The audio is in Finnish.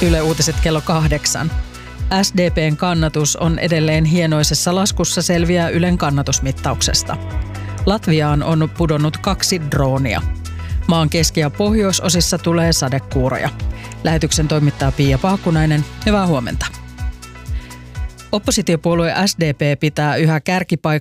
Yle Uutiset kello 8. SDP:n kannatus on edelleen hienoisessa laskussa, selviää Ylen kannatusmittauksesta. Latviaan on pudonnut 2 droonia. Maan keski- ja pohjoisosissa tulee sadekuuroja. Lähetyksen toimittaa Pia Paakkunainen. Hyvää huomenta. Oppositiopuolue SDP pitää yhä